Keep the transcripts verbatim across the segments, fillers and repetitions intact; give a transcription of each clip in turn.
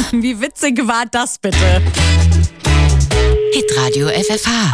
Wie witzig war das bitte? Hitradio F F H.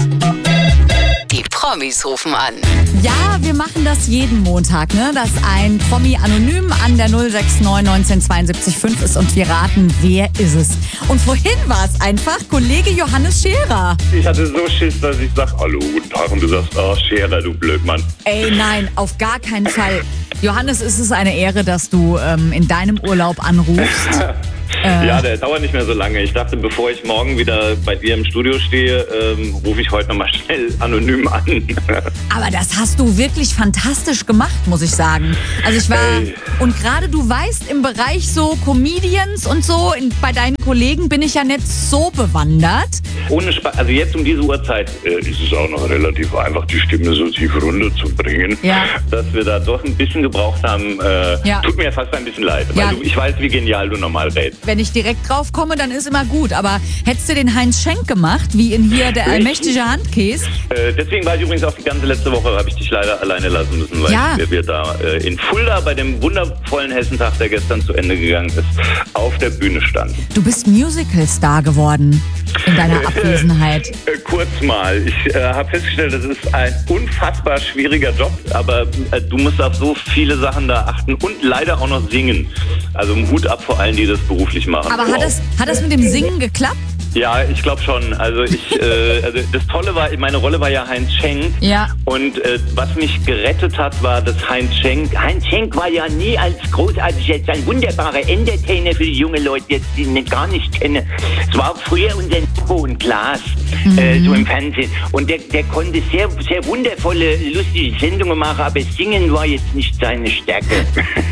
Die Promis rufen an. Ja, wir machen das jeden Montag, ne? Dass ein Promi anonym an der null sechs neun eins neun zwei sieben fünf ist und wir raten, wer ist es. Und vorhin war es einfach Kollege Johannes Scherer. Ich hatte so Schiss, dass ich sag, hallo, guten Tag, und du sagst, oh, Scherer, du Blödmann. Ey, nein, auf gar keinen Fall. Johannes, ist es eine Ehre, dass du ähm, in deinem Urlaub anrufst. Äh. Ja, der dauert nicht mehr so lange. Ich dachte, bevor ich morgen wieder bei dir im Studio stehe, ähm, rufe ich heute nochmal schnell anonym an. Aber das hast du wirklich fantastisch gemacht, muss ich sagen. Also ich war, hey. Und gerade du weißt, im Bereich so Comedians und so, in, bei deinen Kollegen bin ich ja nicht so bewandert. Ohne Spaß, also jetzt um diese Uhrzeit äh, ist es auch noch relativ einfach, die Stimme so tief runterzubringen. Ja. Dass wir da doch ein bisschen gebraucht haben, äh, ja. tut mir fast ein bisschen leid. Weil ja. du, ich weiß, wie genial du normal redest. Wenn ich direkt drauf komme, dann ist immer gut. Aber hättest du den Heinz Schenk gemacht, wie in hier der allmächtige Handkäse? Äh, deswegen war ich übrigens auch die ganze letzte Woche, habe ich dich leider alleine lassen müssen, weil ja. wir, wir da äh, in Fulda bei dem wundervollen Hessentag, der gestern zu Ende gegangen ist, auf der Bühne standen. Du bist Musical-Star geworden in deiner Abwesenheit. Äh, äh, kurz mal. Ich äh, habe festgestellt, das ist ein unfassbar schwieriger Job, aber äh, du musst auf so viele Sachen da achten und leider auch noch singen. Also Hut ab vor allen, die das beruflich machen. Aber hat das, hat das mit dem Singen geklappt? Ja, ich glaube schon. Also ich, äh, also das Tolle war, meine Rolle war ja Heinz Schenk. Ja. Und äh, was mich gerettet hat, war, dass Heinz Schenk, Heinz Schenk war ja nie als großartig jetzt ein wunderbarer Entertainer für die junge Leute, jetzt die ihn gar nicht kennen. Es war früher unser Nico und Klaas, mhm. äh, so im Fernsehen. Und der, der konnte sehr, sehr wundervolle, lustige Sendungen machen, aber Singen war jetzt nicht seine Stärke.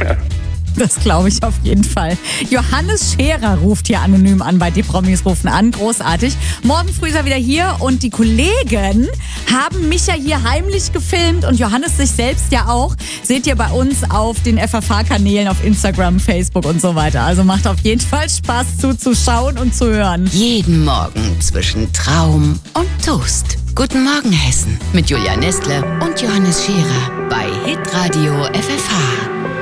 Das glaube ich auf jeden Fall. Johannes Scherer ruft hier anonym an bei Die Promis rufen an. Großartig. Morgen früh ist er wieder hier und die Kollegen haben mich ja hier heimlich gefilmt und Johannes sich selbst ja auch. Seht ihr bei uns auf den F F H-Kanälen auf Instagram, Facebook und so weiter. Also macht auf jeden Fall Spaß zuzuschauen und zu hören. Jeden Morgen zwischen Traum und Toast. Guten Morgen Hessen mit Julia Nestle und Johannes Scherer bei Hitradio F F H.